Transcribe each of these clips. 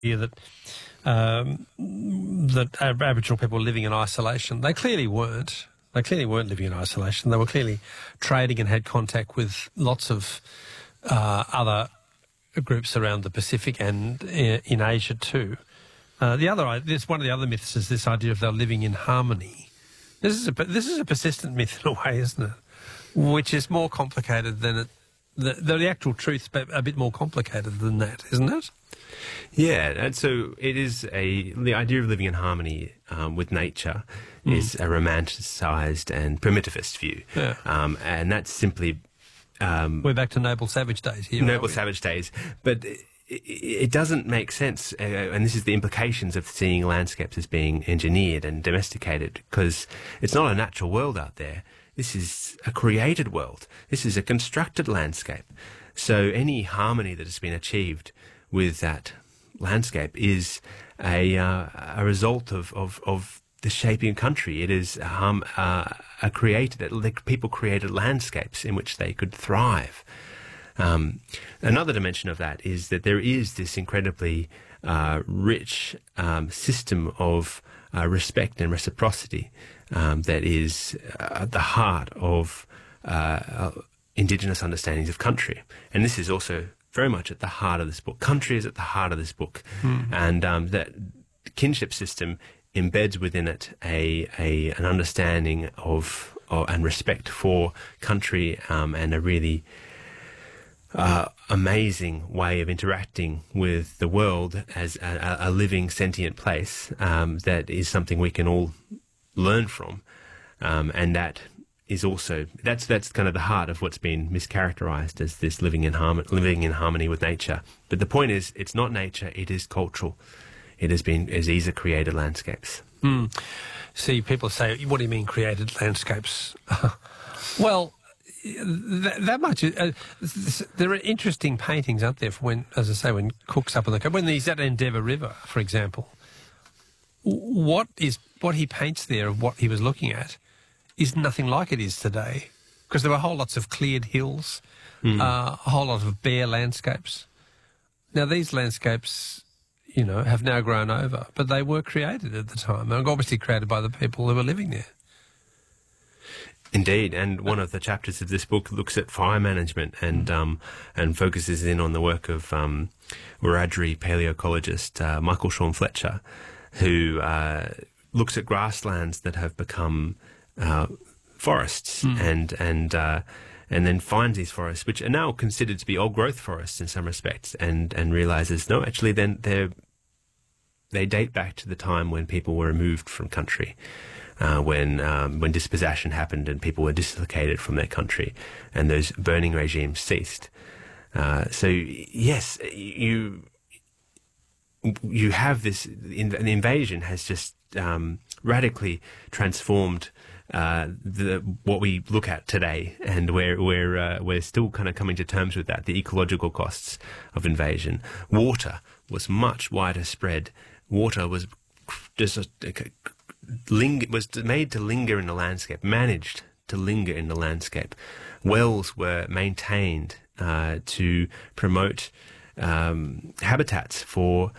that Aboriginal people were living in isolation. They clearly weren't. They clearly weren't living in isolation. They were clearly trading and had contact with lots of other groups around the Pacific and in Asia too. One of the other myths is this idea of they're living in harmony. This is a persistent myth in a way, isn't it? Which is more complicated than the actual truth's a bit more complicated than that, isn't it? Yeah, and so it is the idea of living in harmony with nature is a romanticised and primitivist view. Yeah. And that's simply... we're back to noble savage days here. Noble savage days. But it doesn't make sense, and this is the implications of seeing landscapes as being engineered and domesticated, because it's not a natural world out there. This is a created world. This is a constructed landscape. So any harmony that has been achieved with that landscape is a result of the shaping of country. It is people created landscapes in which they could thrive. Another dimension of that is that there is this incredibly rich system of respect and reciprocity that is at the heart of Indigenous understandings of country. And this is also very much at the heart of this book. Country is at the heart of this book. And that kinship system embeds within it an understanding of and respect for country and a really amazing way of interacting with the world as a living, sentient place that is something we can all learn from, and that is also that's kind of the heart of what's been mischaracterized as this living in harmony with nature. But the point is, it's not nature; it is cultural. These are created landscapes. See, people say, "What do you mean created landscapes?" Well, that much. There are interesting paintings out there from when Cook's up on the coast, when he's at Endeavour River, for example. What he paints there of what he was looking at is nothing like it is today, because there were whole lots of cleared hills, a whole lot of bare landscapes. Now these landscapes, have now grown over, but they were created at the time, and obviously created by the people who were living there. Indeed, and one of the chapters of this book looks at fire management and focuses in on the work of Wiradjuri paleoecologist Michael Sean Fletcher, who looks at grasslands that have become forests and then finds these forests, which are now considered to be old growth forests in some respects, and realizes no, actually, then they date back to the time when people were removed from country. When dispossession happened and people were dislocated from their country and those burning regimes ceased. So yes, you have this. The invasion has just radically transformed what we look at today, and we're still kind of coming to terms with that. The ecological costs of invasion. Water was much wider spread. Water was just was made to linger in the landscape, managed to linger in the landscape. Wells were maintained to promote habitats for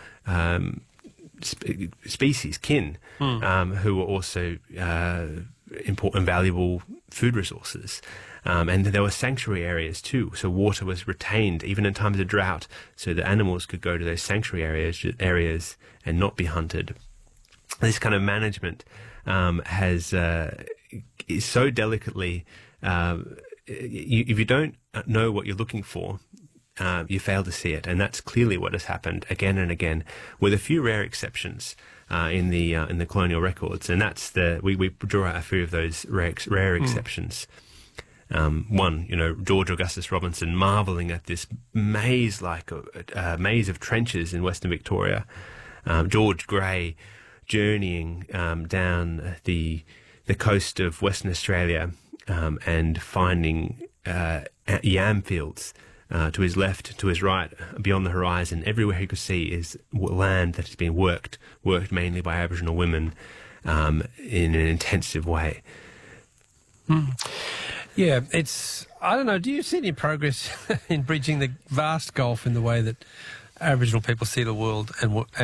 species, kin, who were also important, valuable food resources. And there were sanctuary areas too, so water was retained even in times of drought, so the animals could go to those sanctuary areas and not be hunted. This kind of management is so delicately. If you don't know what you're looking for, you fail to see it, and that's clearly what has happened again and again, with a few rare exceptions in the colonial records, and that's we draw out a few of those rare exceptions. One, George Augustus Robinson marvelling at this maze of trenches in Western Victoria. George Gray journeying down the coast of Western Australia and finding yam fields to his left, to his right, beyond the horizon. Everywhere he could see is land that has been worked mainly by Aboriginal women in an intensive way. Yeah, I don't know, do you see any progress in bridging the vast gulf in the way that Aboriginal people see the world and